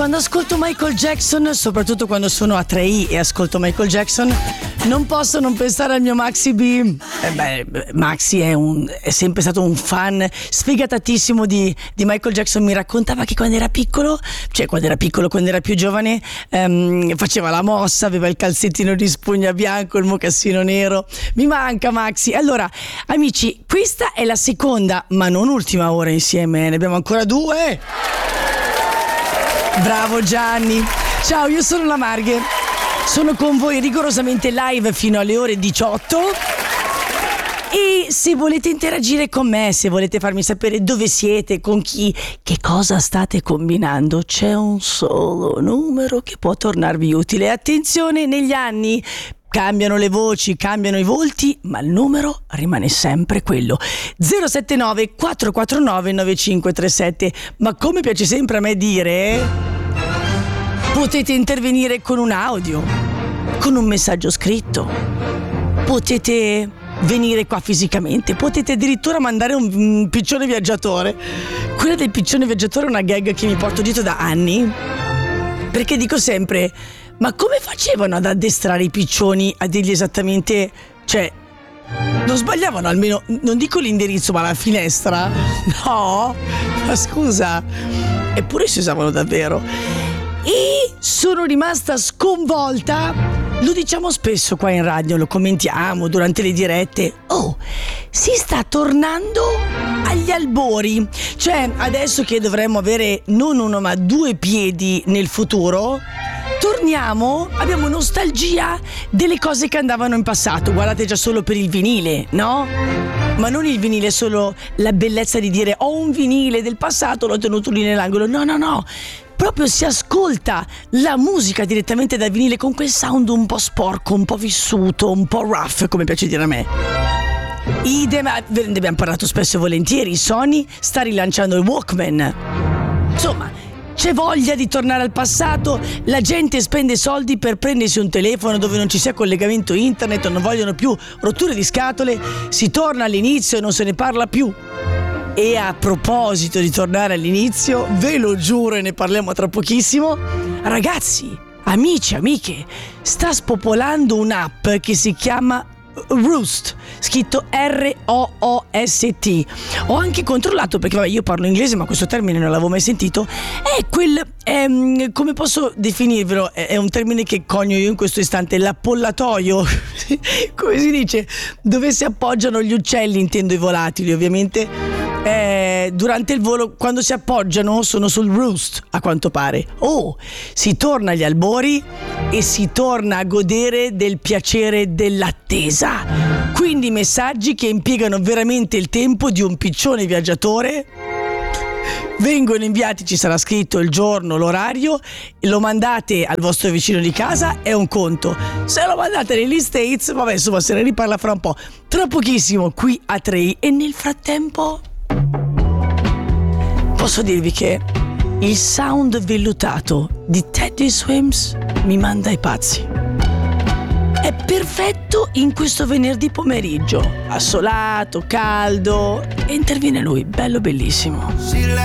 Quando ascolto Michael Jackson, soprattutto quando sono a 3i e ascolto Michael Jackson, non posso non pensare al mio Maxi B. Maxi è sempre stato un fan sfegatatissimo di Michael Jackson. Mi raccontava che quando era piccolo, quando era più giovane, faceva la mossa, aveva il calzettino di spugna bianco, il mocassino nero. Mi manca Maxi. Allora, amici, questa è la seconda, ma non ultima ora insieme, ne abbiamo ancora due. Bravo Gianni. Ciao, io sono la Marghe. Sono con voi rigorosamente live fino alle ore 18. E se volete interagire con me, se volete farmi sapere dove siete, con chi, che cosa state combinando, c'è un solo numero che può tornarvi utile. Attenzione, negli anni cambiano le voci, cambiano i volti, ma il numero rimane sempre quello: 079 449 9537. Ma come piace sempre a me dire, potete intervenire con un audio, con un messaggio scritto, potete venire qua fisicamente, potete addirittura mandare un piccione viaggiatore. Quella del piccione viaggiatore è una gag che mi porto dietro da anni, perché dico sempre: ma come facevano ad addestrare i piccioni a dirgli esattamente, cioè, non sbagliavano almeno, non dico l'indirizzo, ma la finestra? No, ma scusa, eppure si usavano davvero. E sono rimasta sconvolta. Lo diciamo spesso qua in radio, lo commentiamo durante le dirette. Oh, si sta tornando agli albori. Cioè, adesso che dovremmo avere non uno ma due piedi nel futuro, torniamo, abbiamo nostalgia delle cose che andavano in passato. Guardate già solo per il vinile, no? Ma non il vinile, solo la bellezza di dire ho un vinile del passato, l'ho tenuto lì nell'angolo. No. Proprio si ascolta la musica direttamente dal vinile con quel sound un po' sporco, un po' vissuto, un po' rough, come piace dire a me. Ne abbiamo parlato spesso e volentieri. Sony sta rilanciando il Walkman. Insomma, c'è voglia di tornare al passato. La gente spende soldi per prendersi un telefono dove non ci sia collegamento internet, non vogliono più rotture di scatole. Si torna all'inizio e non se ne parla più. E a proposito di tornare all'inizio, ve lo giuro, e ne parliamo tra pochissimo, ragazzi, amici, amiche, sta spopolando un'app che si chiama Roost, scritto ROOST. Ho anche controllato, perché vabbè, io parlo inglese ma questo termine non l'avevo mai sentito. Come posso definirvelo? È un termine che conio io in questo istante, l'appollatoio. Come si dice? Dove si appoggiano gli uccelli, intendo i volatili ovviamente. Durante il volo, quando si appoggiano, sono sul roost, a quanto pare. Si torna agli albori e si torna a godere del piacere dell'attesa. Quindi messaggi che impiegano veramente il tempo di un piccione viaggiatore vengono inviati, ci sarà scritto il giorno, l'orario, lo mandate al vostro vicino di casa, è un conto. Se lo mandate negli States, vabbè, insomma, se ne riparla fra un po'. Tra pochissimo qui a 3i. E nel frattempo posso dirvi che il sound vellutato di Teddy Swims mi manda ai pazzi. È perfetto in questo venerdì pomeriggio, assolato, caldo, e interviene lui, bello, bellissimo.